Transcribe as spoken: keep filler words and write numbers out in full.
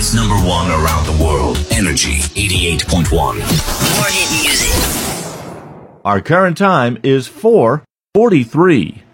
It's number one around the world. Energy eighty-eight point one. More hit music. Our current time is four forty-three.